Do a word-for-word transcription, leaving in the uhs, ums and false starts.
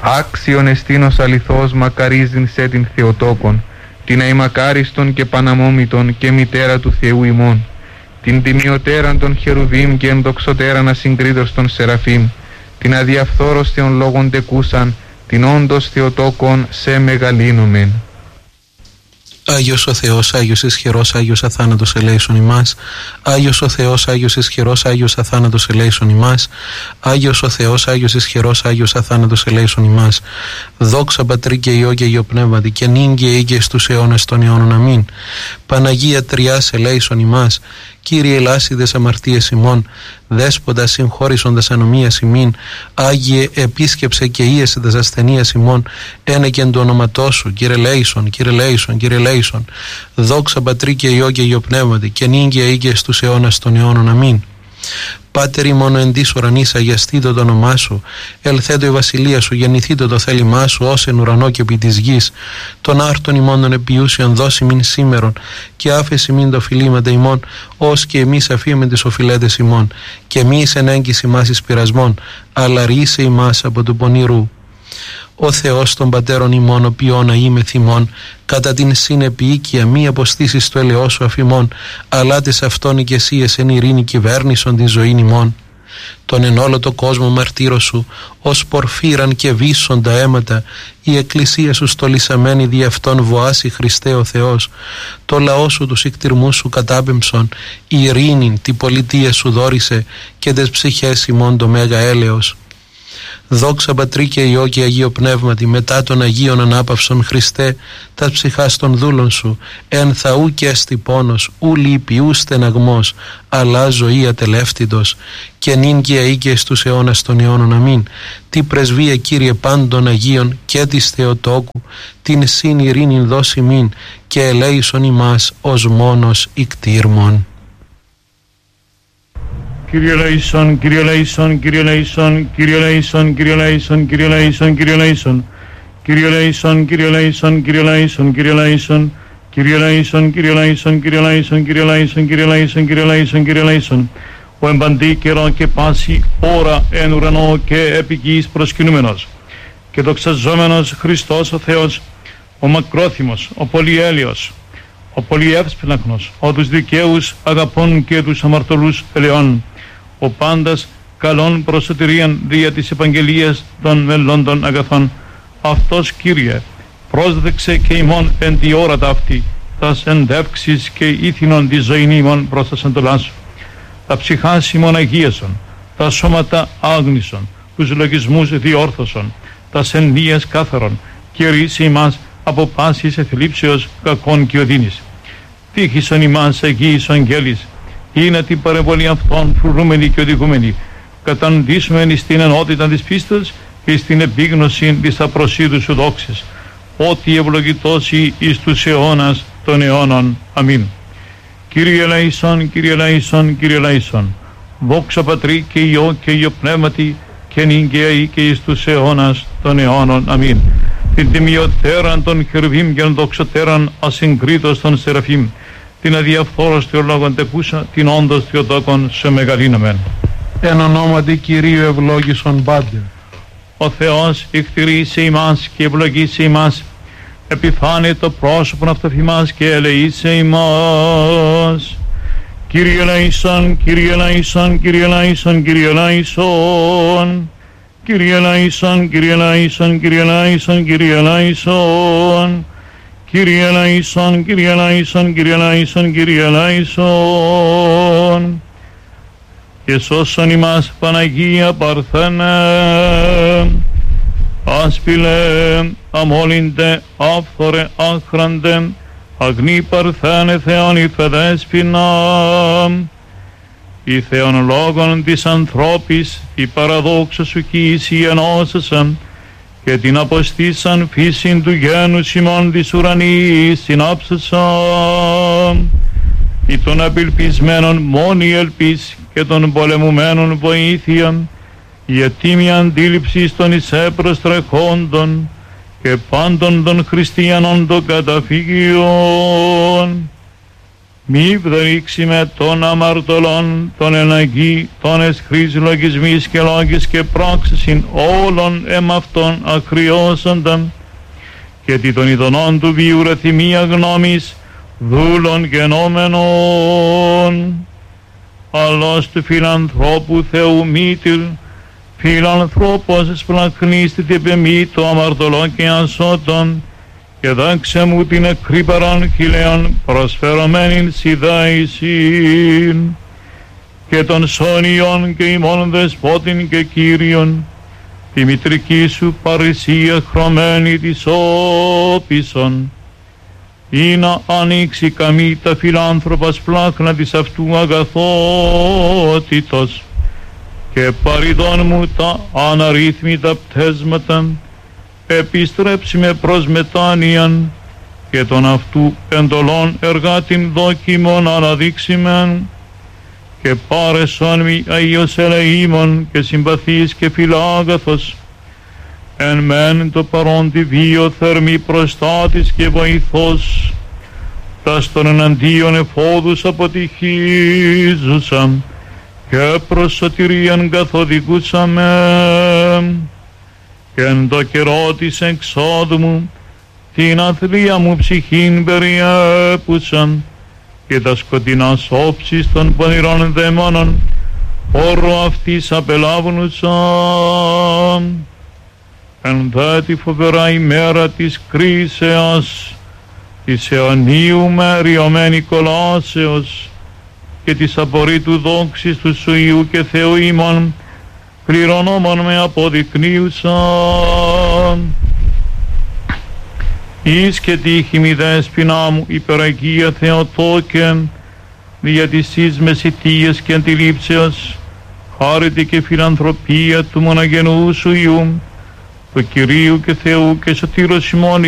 Άξιον εστίνος αληθώς μακαρίζειν σε την Θεοτόκον, την αημακάριστον και παναμόμητον και μητέρα του Θεού ημών, την τιμιωτέραν των χερουβίμ και ενδοξωτέραν ασυγκρίτως των Σεραφείμ, την αδιαφθόρος θεων λόγων τεκούσαν, την όντως Θεοτόκον σε μεγαλύνομεν. Άγιος ο Θεός, Άγιος ισχυρός, Άγιος αθάνατος ελέησον ημάς. Άγιος ο Θεός, Άγιος ισχυρός, Άγιος αθάνατος ελέησον ημάς. Άγιος ο Θεός, Άγιος ισχυρός, Άγιος αθάνατος ελέησον ημάς. Δόξα Πατρί και Υιό και Υιό Πνεύματι, και νυν και ή και στους αιώνας των αιώνων. Αμήν. Παναγία Τριάς ελέησον ημάς. Κύριε ελάσιδες αμαρτίες ημών, Δέσποτα συγχώρησοντας ανομίας ημίν, Άγιε επίσκεψε και ίεσαι τας ασθενείας ημών, ένεκεν του ονοματός σου, Κύριε λέησον, Κύριε λέησον, Κύριε λέησον. Δόξα Πατρί και Υιό και Υιό Πνεύματι, και νυν και ή και στους αιώνας των αιώνων. Αμήν. Πάτερ ημών εν της ουρανής, αγιαστήτω το όνομά σου, ελθέτω η βασιλεία σου, γεννηθήτω το θέλημά σου, ως εν ουρανό και επί της γης. Των άρτων ημών των επιούσιων δώσει μην σήμερον, και άφεση μην το φιλήματα ημών, ως και εμείς αφήμεν τις οφειλέτες ημών, και μη εις εν έγκυση μας εις πειρασμών, αλλά ρίσε ημάς από του πονηρού. Ο Θεός των πατέρων ημών, ο ποιόν αείμαι θυμών, κατά την συνεπιοίκεια μη αποστήσεις το ελαιό σου αφημών, αλλά τες αυτόν οικεσίες εν ειρήνη κυβέρνησον την ζωήν ημών. Τον εν όλο το κόσμο μαρτύρω σου, ως πορφύραν και βύσσοντα αίματα, η εκκλησία σου στολισαμένη δι' αυτόν βοάσει Χριστέ ο Θεός. Το λαό σου τους ικτυρμούς σου κατάπεμψον, η ειρήνη τη πολιτεία σου δόρισε, και τες ψυχές ημών το μέγα έλεος. Δόξα Πατρί και Υιό και Αγίο Πνεύματι, μετά των Αγίων ανάπαυσον Χριστέ, τα ψυχάς των δούλων σου, εν θα ου και έστι πόνος, ου λύπη, ου στεναγμός, αλλά ζωή ατελεύτητος, και νυν και αεί και στους αιώνας των αιώνων. Αμήν. Τι πρεσβεία Κύριε πάντων Αγίων και της Θεοτόκου, την συν ειρήνην δώσει μην, και ελέησον ημάς ως μόνος ικτήρμον. Κύριε Λέησον, Κύριε Λέησον, Κύριε Λέησον, Κύριε Λέησον, Κύριε Λέησον, Κύριε Λέησον, Κύριε Λέησον, Κύριε Λέησον, Κύριε Λέησον, Κύριε Λέησον, Κύριε Λέησον, Κύριε Λέησον, Κύριε Λέησον, Κύριε Λέησον, Κύριε Λέησον, Κύριε Λέησον, Κύριε Λέησον, Κύριε Λέησον, ο εμπαντή καιρό και πάση ώρα εν ουρανό και επί γης προσκυνούμενος, και δοξαζόμενος Χριστός ο Θεός, ο μακρόθυμος, ο πολυέλεος, ο πολυεύσπλαχνος, ο τους δικαίους αγαπών και τους αμαρτωλούς ελεών, ο πάντας καλών προσωτηρίαν δια της επαγγελίας των μελλόντων αγαθών. Αυτός, Κύριε, πρόσδεξε και ημών εν τη ώρα ταύτη, τας εντεύξεις και ήθινον τη ζωήν ημών προς τα σαντολά σου. Τα ψυχάς ημών αγίασον, τα σώματα άγνησον, τους λογισμούς διόρθωσον, τα εννίας κάθαρον, και ρίσε ημάς από πάσης εθλίψεως κακών και οδύνης. Τύχησον ημάς Αγίης Αγγέλης, είναι την παρεμβολή αυτών φρουρούμενη και οδηγούμενη, καταντήσουμε στην ενότητα της πίστης και στην επίγνωση της απροσίδου σου δόξης, ότι ευλογητώσει εις τους αιώνας των αιώνων. Αμήν. Κύριε Λέησον, Κύριε Λέησον, Κύριε Λέησον, δόξα Πατρί και Υιό και Υιό Πνεύματι, και νυν και αεί και εις τους αιώνας των αιώνων. Αμήν. Την τιμιωτέραν των χερουβίμ και ενδοξωτέραν ασυγκρίτως των Σεραφείμ, την αδιαφθόρος Θεολόγων τεκούσα, την όντως Θεοτόκον σε μεγαλύνομεν. Εν ονόματι Κυρίου ευλόγησον πάντε. Ο Θεός εκτηρήσε ημάς και ευλογήσε ημάς, επιφάνε το πρόσωπον αυτοθυμάς και ελεήσε ημάς. Κύριε Λέησον, Κύριε Λέησον, Κύριε Λέησον, Κύριε Λέησον, Κύριε Λέησον, Κύριε Λέησον, Κύριε Λέησον, Κύριε Λέησον, Κύριε Λέησον, Κύριε Λέησον, Κύριε Λέησον, Κύριε Λέησον, και σώσον ημάς Παναγία Παρθένε, άσπηλε, αμόλυντε, άφθορε, άχραντε, αγνή Παρθένε Θεόν υφεδέσποινα, η Θεόν λόγων της ανθρώπης, η παραδόξα σου κοίηση ενώσασαν, και την αποστήσαν φύσιν του γένους ημών της ουρανής συνάψασαν, ή των απελπισμένων μόνη ελπίς και των πολεμουμένων βοήθεια, η ετοίμη αντίληψη των εισέπρος τρεχόντων και πάντων των χριστιανών των καταφύγιων. μη βδρίξει με των αμαρτωλών, των εναγεί, των εσχρής λογισμής και λόγης και πράξησιν όλων εμαυτών ακριώσονταν, και τι των ειδονών του βίου ρεθυμία γνώμης, δούλων γενόμενων, αλλός του φιλανθρώπου Θεού μήτηρ, φιλανθρώπος εσπλαχνίστητε επεμή το αμαρτωλό και ασώτων, και δάξε μου την εκρύπαραν χιλέων προσφερωμένην σιδάησιν, και των σόνιων και ημών δεσπότην και Κύριον, τη μητρική σου παρησία χρωμένη της όπισον, ή να ανοίξει καμή τα φιλάνθρωπα σπλάχνα της αυτού αγαθότητος, και παριδών μου τα αναρρύθμιτα πτέσματα, επιστρέψει με προς μετάνοιαν, και τον αυτού εντολών εργάτην δόκιμον αναδείξημεν, και πάρεσον μη Αγίος ελεήμων και συμπαθής και φιλάγαθος, εν μεν το παρόντι βίο θερμή προστάτης και βοηθός, τας των εναντίον εφόδους αποτυχίζουσαν, και προς σωτηρίαν καθοδηγούσαμε, και εν το καιρό της εξόδου μου την αθλία μου ψυχήν περιέπουσαν, και τα σκοτεινά όψεις των πονηρών δαίμονων χώρο αυτής απελάβουνουσαν. Εν δε τη φοβερά ημέρα της κρίσεως, της αιωνίου με ριωμένη κολάσεως, και της απορρίτου δόξης του σου Υιού και Θεού ημών κληρονόμων με αποδεικνύουσαν. Εις και τύχη μη δέσποινά μου υπεραγία Θεοτόκεν, δια της εις μεσητείας και αντιλήψεως, χάρητη και φιλανθρωπία του μοναγενού σου Υιού, του Κυρίου και Θεού και σωτήρος ημών